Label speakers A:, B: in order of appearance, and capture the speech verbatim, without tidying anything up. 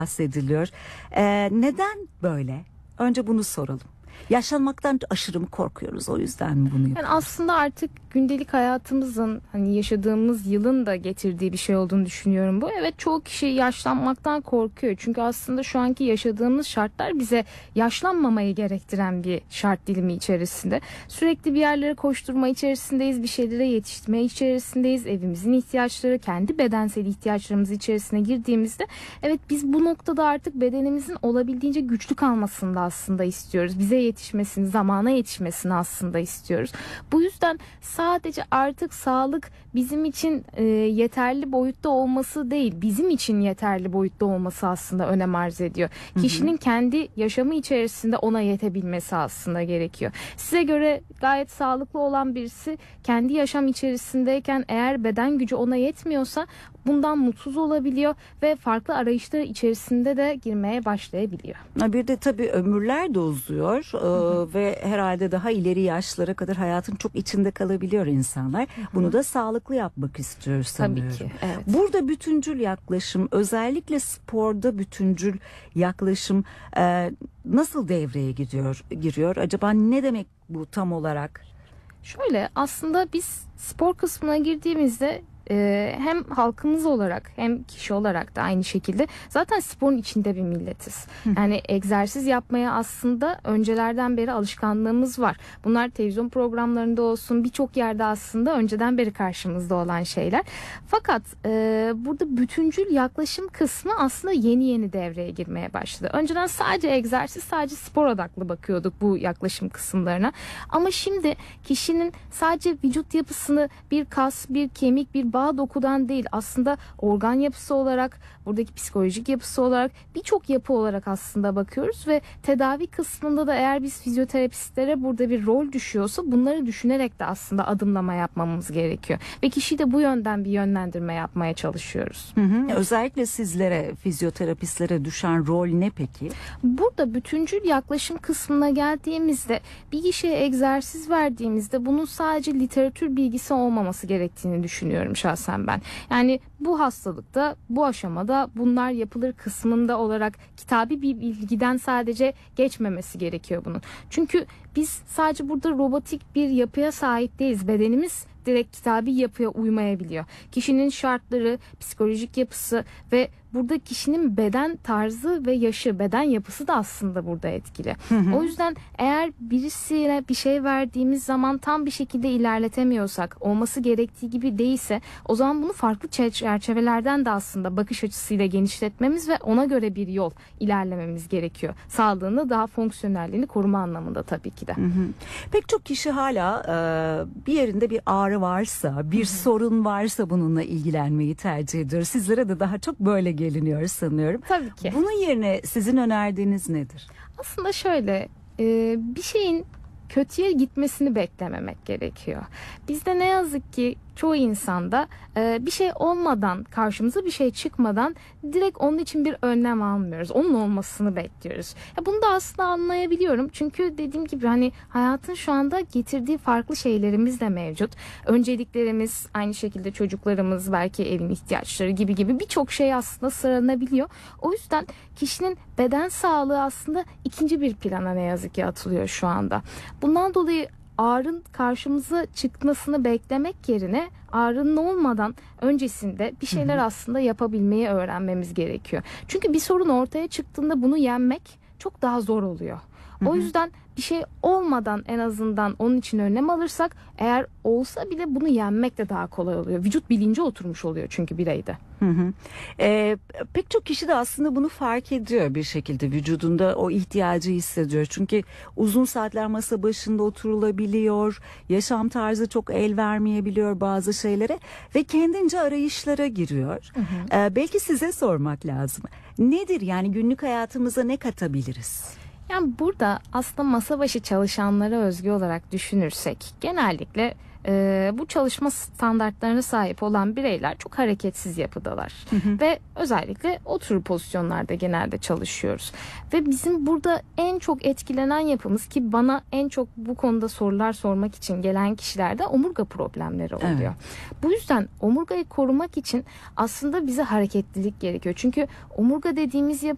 A: bahsediliyor. Ee, neden böyle? Önce bunu soralım. Yaşlanmaktan aşırı mı korkuyoruz, o yüzden mi bunu yapıyoruz?
B: Yani aslında artık gündelik hayatımızın, hani yaşadığımız yılın da getirdiği bir şey olduğunu düşünüyorum bu. Evet, çoğu kişi yaşlanmaktan korkuyor. Çünkü aslında şu anki yaşadığımız şartlar bize yaşlanmamayı gerektiren bir şart dilimi içerisinde. Sürekli bir yerlere koşturma içerisindeyiz, bir şeylere yetiştirme içerisindeyiz. Evimizin ihtiyaçları, kendi bedensel ihtiyaçlarımız içerisine girdiğimizde evet, biz bu noktada artık bedenimizin olabildiğince güçlü kalmasını da aslında istiyoruz. Bize yetişmesini, zamana yetişmesini aslında istiyoruz. Bu yüzden sadece artık sağlık bizim için e, yeterli boyutta olması değil, bizim için yeterli boyutta olması aslında önem arz ediyor. Hı hı. Kişinin kendi yaşamı içerisinde ona yetebilmesi aslında gerekiyor. Size göre gayet sağlıklı olan birisi kendi yaşam içerisindeyken eğer beden gücü ona yetmiyorsa bundan mutsuz olabiliyor ve farklı arayışlar içerisinde de girmeye başlayabiliyor.
A: Bir de tabii ömürler de uzuyor hı hı. ve herhalde daha ileri yaşlara kadar hayatın çok içinde kalabiliyor insanlar. Hı hı. Bunu da sağlıklı yapmak istiyoruz sanıyorum.
B: Tabii ki. Evet.
A: Burada bütüncül yaklaşım, özellikle sporda bütüncül yaklaşım e, nasıl devreye gidiyor, giriyor? Acaba ne demek bu tam olarak?
B: Şöyle, aslında biz spor kısmına girdiğimizde hem halkımız olarak hem kişi olarak da aynı şekilde zaten sporun içinde bir milletiz. Yani egzersiz yapmaya aslında öncelerden beri alışkanlığımız var. Bunlar televizyon programlarında olsun, birçok yerde aslında önceden beri karşımızda olan şeyler. Fakat e, burada bütüncül yaklaşım kısmı aslında yeni yeni devreye girmeye başladı. Önceden sadece egzersiz, sadece spor odaklı bakıyorduk bu yaklaşım kısımlarına. Ama şimdi kişinin sadece vücut yapısını bir kas, bir kemik, bir bağ dokudan değil, aslında organ yapısı olarak, buradaki psikolojik yapısı olarak, birçok yapı olarak aslında bakıyoruz ve tedavi kısmında da eğer biz fizyoterapistlere burada bir rol düşüyorsa bunları düşünerek de aslında adımlama yapmamız gerekiyor. Ve kişiyi de bu yönden bir yönlendirme yapmaya çalışıyoruz.
A: Hı hı. Özellikle sizlere, fizyoterapistlere düşen rol ne peki?
B: Burada bütüncül yaklaşım kısmına geldiğimizde bir kişiye egzersiz verdiğimizde bunun sadece literatür bilgisi olmaması gerektiğini düşünüyorum şahsen ben. Yani bu hastalıkta, bu aşamada bunlar yapılır kısmında olarak kitabi bir bilgiden sadece geçmemesi gerekiyor bunun. Çünkü biz sadece burada robotik bir yapıya sahip değiliz. Bedenimiz direkt kitabi yapıya uymayabiliyor. Kişinin şartları, psikolojik yapısı ve burada kişinin beden tarzı ve yaşı, beden yapısı da aslında burada etkili. Hı hı. O yüzden eğer birisine bir şey verdiğimiz zaman tam bir şekilde ilerletemiyorsak, olması gerektiği gibi değilse, o zaman bunu farklı çerçevelerden de aslında bakış açısıyla genişletmemiz ve ona göre bir yol ilerlememiz gerekiyor. Sağlığını, daha fonksiyonelliğini koruma anlamında tabii ki de. Hı hı.
A: Pek çok kişi hala e, bir yerinde bir ağrı varsa, bir hı hı. sorun varsa bununla ilgilenmeyi tercih ediyor. Sizlere de daha çok böyle geliniyor sanıyorum.
B: Tabii ki.
A: Bunun yerine sizin önerdiğiniz nedir?
B: Aslında şöyle, e, bir şeyin kötüye gitmesini beklememek gerekiyor. Bizde ne yazık ki çoğu insanda e, bir şey olmadan, karşımıza bir şey çıkmadan direkt onun için bir önlem almıyoruz. Onun olmasını bekliyoruz. Ya bunu da aslında anlayabiliyorum. Çünkü dediğim gibi hani hayatın şu anda getirdiği farklı şeylerimiz de mevcut. Önceliklerimiz, aynı şekilde çocuklarımız, belki evin ihtiyaçları gibi gibi birçok şey aslında sıralanabiliyor. O yüzden kişinin beden sağlığı aslında ikinci bir plana ne yazık ki atılıyor şu anda. Bundan dolayı ağrının karşımıza çıkmasını beklemek yerine ağrının olmadan öncesinde bir şeyler hı hı. aslında yapabilmeyi öğrenmemiz gerekiyor. Çünkü bir sorun ortaya çıktığında bunu yenmek çok daha zor oluyor. Hı hı. O yüzden bir şey olmadan en azından onun için önlem alırsak, eğer olsa bile bunu yenmek de daha kolay oluyor. Vücut bilinci oturmuş oluyor çünkü bireyde.
A: Hı hı. Ee, pek çok kişi de aslında bunu fark ediyor bir şekilde, vücudunda o ihtiyacı hissediyor. Çünkü uzun saatler masa başında oturulabiliyor, yaşam tarzı çok el vermeyebiliyor bazı şeylere ve kendince arayışlara giriyor. Hı hı. Ee, belki size sormak lazım. Nedir yani, günlük hayatımıza ne katabiliriz?
B: Yani burada aslında masa başı çalışanlara özgü olarak düşünürsek genellikle e, bu çalışma standartlarına sahip olan bireyler çok hareketsiz yapıdalar. Hı hı. Ve özellikle oturur pozisyonlarda genelde çalışıyoruz. Ve bizim burada en çok etkilenen yapımız, ki bana en çok bu konuda sorular sormak için gelen kişilerde omurga problemleri oluyor. Evet. Bu yüzden omurgayı korumak için aslında bize hareketlilik gerekiyor. Çünkü omurga dediğimiz yapı